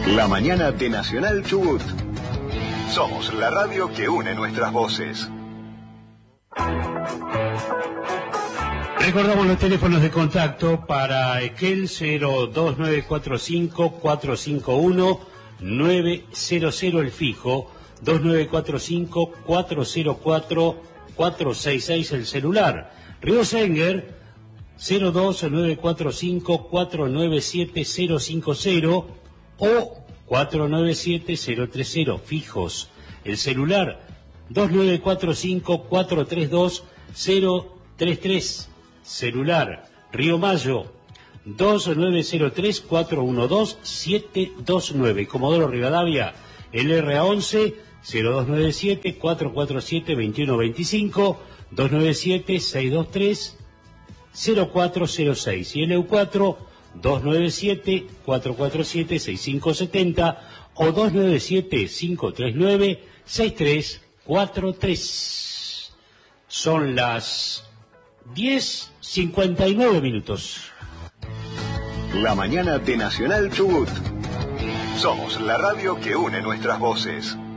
La mañana de Nacional Chubut. Somos la radio que une nuestras voces. Recordamos los teléfonos de contacto para Esquel 02945-451-900 el fijo, 2945-404-466 el celular. Río Senger 02945-497-050 o 497-030 fijos. El celular 2945-432-033. Celular Río Mayo 2903-412-729. Comodoro Rivadavia LRA11 0297-447-2125 297-623-0406 y LU4 297-447-6570 o 297-539-6343. Son las 10:59 minutos. La mañana de Nacional Chubut. Somos la radio que une nuestras voces.